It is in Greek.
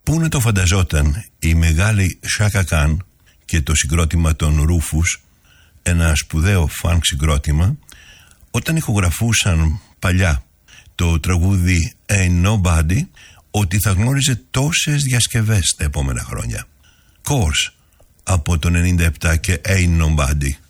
Πού να το φανταζόταν η μεγάλη Σάκα Καν και το συγκρότημα των Ρούφους, ένα σπουδαίο φανκ συγκρότημα, όταν ηχογραφούσαν παλιά το τραγούδι Ain't Nobody, ότι θα γνώριζε τόσες διασκευές τα επόμενα χρόνια. Course από το 97 και Ain't Nobody.